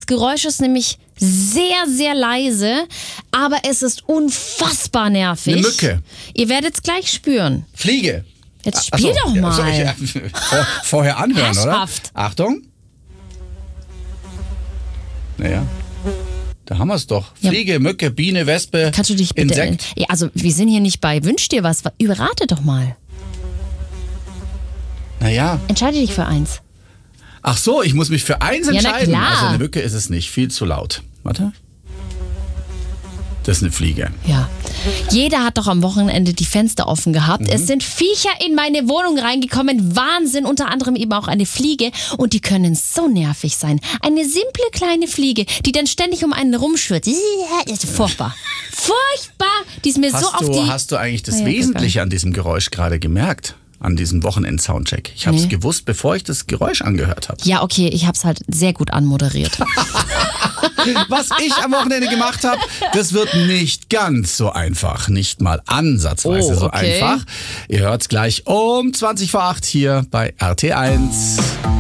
Geräusch ist nämlich sehr, sehr leise, aber es ist unfassbar nervig. Eine Mücke. Ihr werdet es gleich spüren. Fliege. Jetzt spiel doch mal. Vorher anhören, Herrschaft. oder? Achtung. Naja. Da haben wir es doch. Fliege, Mücke, Biene, Wespe, Kannst du dich bitte... Insekt. Ja, also wir sind hier nicht bei Wünsch dir was. Überrate doch mal. Naja. Entscheide dich für eins. Ach so, ich muss mich für eins Ja, na entscheiden. klar. Also eine Mücke ist es nicht. Viel zu laut. Warte. Das ist eine Fliege. Ja. Jeder hat doch am Wochenende die Fenster offen gehabt. Es sind Viecher in meine Wohnung reingekommen. Wahnsinn. Unter anderem eben auch eine Fliege. Und die können so nervig sein. Eine simple kleine Fliege, die dann ständig um einen rumschwirrt. Furchtbar. Furchtbar. Die ist mir so auf die... Hast du eigentlich das Wesentliche an diesem Geräusch gerade gemerkt? An diesem Wochenend-Soundcheck? Ich habe es gewusst, bevor ich das Geräusch angehört habe. Ja, okay, ich habe es halt sehr gut anmoderiert. Was ich am Wochenende gemacht habe, das wird nicht ganz so einfach. Nicht mal ansatzweise so einfach. Ihr hört es gleich um 20 vor 8 hier bei RT1.